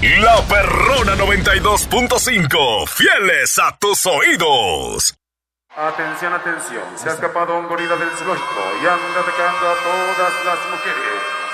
La Perrona 92.5, fieles a tus oídos. Atención, atención, se ha escapado un gorila del zoológico y anda atacando a todas las mujeres.